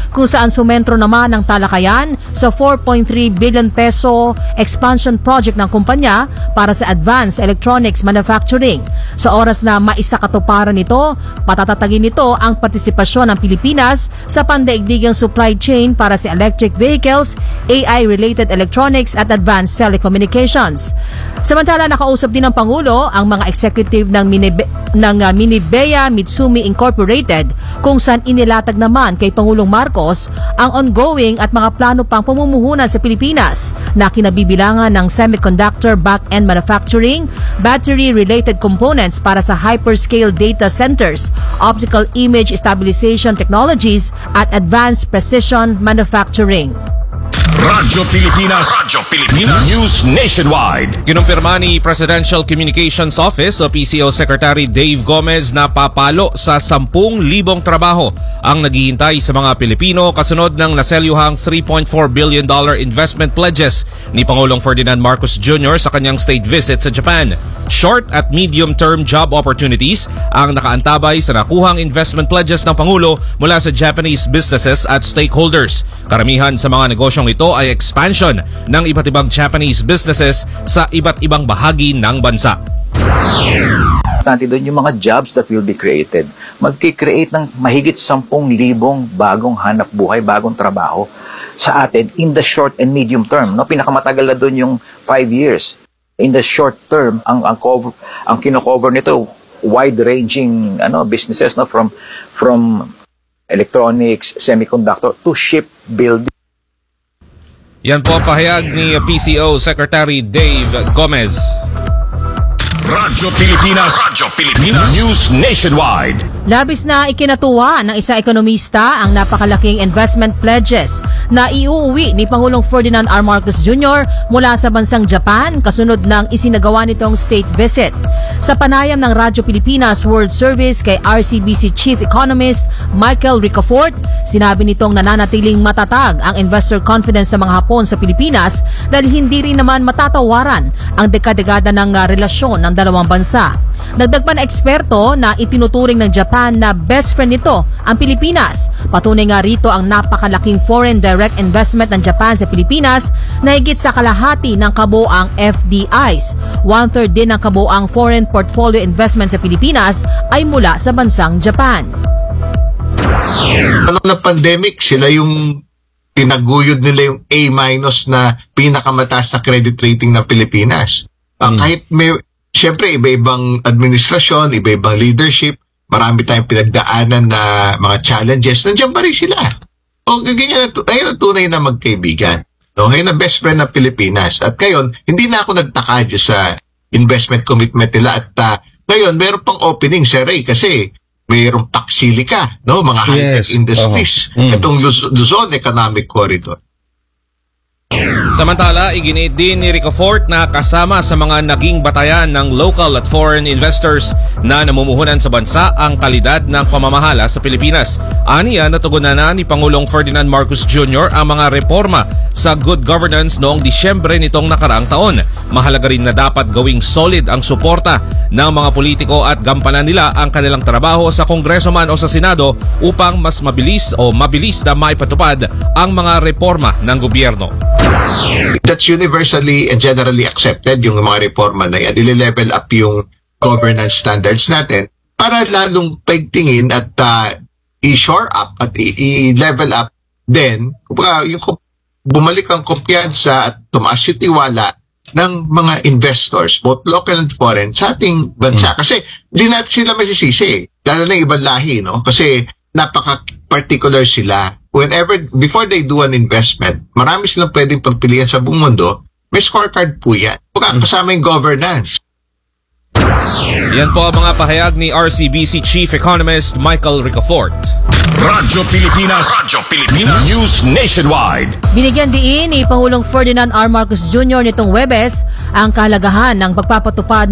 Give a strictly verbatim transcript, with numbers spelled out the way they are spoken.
kung saan sumentro naman ang talakayan sa four point three billion peso expansion project ng kumpanya para sa advanced electronics manufacturing. Sa oras na maisakatuparan nito, patatatagin nito ang partisipasyon ng Pilipinas sa pandaigdigang supply chain para sa electric vehicles, A I-related electronics at advanced telecommunications. Samantala, nakausap din ng Pangulo ang mga executive ng, Minibe, ng uh, Minebea Mitsumi Incorporated kung saan inilatag naman kay Pangulong Marcos ang ongoing at mga plano pang pamumuhunan sa Pilipinas na kinabibilangan ng semiconductor back-end manufacturing, battery-related components para sa hyperscale data centers, optical image stabilization technologies at advanced precision manufacturing. Radyo Pilipinas, Radyo Pilipinas News Nationwide. Kinumpirma ni Presidential Communications Office o P C O Secretary Dave Gomez na papalo sa ten thousand trabaho ang naghihintay sa mga Pilipino kasunod ng naselyuhang three point four billion dollars investment pledges ni Pangulong Ferdinand Marcos Junior sa kanyang state visit sa Japan. Short at medium-term job opportunities ang nakaantabay sa nakuhang investment pledges ng Pangulo mula sa Japanese businesses at stakeholders. Karamihan sa mga negosyong ito ay expansion ng iba't ibang Japanese businesses sa iba't ibang bahagi ng bansa. Natin doon yung mga jobs that will be created. Magki-create ng mahigit ten thousand bagong hanap buhay, bagong trabaho sa atin in the short and medium term. No, pinakamatagal na doon yung five years. In the short term, ang ang cover, ang kino-cover nito wide-ranging ano businesses no from from electronics, semiconductor to shipbuilding. Yan po pahayag ni P C O Secretary Dave Gomez. Radyo Pilipinas, Radyo Pilipinas News Nationwide. Labis na ikinatuwa ng isang ekonomista ang napakalaking investment pledges na iuuwi ni Pangulong Ferdinand R. Marcos Junior mula sa bansang Japan kasunod ng isinagawa nitong state visit. Sa panayam ng Radyo Pilipinas World Service kay R C B C Chief Economist Michael Ricafort, sinabi nitong nananatiling matatag ang investor confidence ng mga Hapon sa Pilipinas dahil hindi rin naman matatawaran ang dekada-dekada ng uh, relasyon ng dalawang bansa. Dagdag pa na eksperto na itinuturing ng Japan na best friend nito ang Pilipinas. Patunay nga rito ang napakalaking foreign direct investment ng Japan sa Pilipinas na higit sa kalahati ng kabuoang F D Is. One-third din ng kabuoang foreign portfolio investment sa Pilipinas ay mula sa bansang Japan. Ano na pandemic, sila yung tinaguyod nila yung A- na pinakamataas na credit rating ng Pilipinas. Uh, hmm. Kahit may siyempre, iba-ibang administrasyon, iba-ibang leadership, marami tayong pinagdaanan na mga challenges, nandiyan pa rin sila. O, ganyan, ayun ang tunay na magkaibigan. No? Ayun ang best friend ng Pilipinas. At ngayon, hindi na ako nagtaka dyan sa investment commitment nila. At uh, ngayon, meron pang opening sa Ray kasi mayroong Taxilica, no? Mga high-tech yes. industries. Uh-huh. Mm. Itong Luz- Luzon Economic Corridor. Samantala, iginit din ni Ricafort na kasama sa mga naging batayan ng local at foreign investors na namumuhunan sa bansa ang kalidad ng pamamahala sa Pilipinas. Aniya, natugunan na ni Pangulong Ferdinand Marcos Junior ang mga reforma sa good governance noong Disyembre nitong nakaraang taon. Mahalaga rin na dapat gawing solid ang suporta ng mga politiko at gampanan nila ang kanilang trabaho sa Kongreso man o sa Senado upang mas mabilis o mabilis na maipatupad ang mga reforma ng gobyerno. That's universally and generally accepted, yung mga reforma na yan. I-level up yung governance standards natin para lalong paigtingin at uh, i-shore up at i-level up din, yung bumalik ang kumpiyansa at tumaas yung tiwala ng mga investors, both local and foreign, sa ating bansa. Kasi hindi natin sila masisisi, lalo na ibang lahi, no? Kasi napaka-particular sila. Whenever, before they do an investment, marami silang pwedeng pagpilian sa buong mundo, may scorecard po yan. Kasama yung governance. Yan po ang mga pahayag ni R C B C Chief Economist Michael Ricafort. Radyo Pilipinas, Radyo Pilipinas News Nationwide. Binigyan diin ni Pangulong Ferdinand R. Marcos Junior nitong Huwebes ang kahalagahan ng pagpapatupad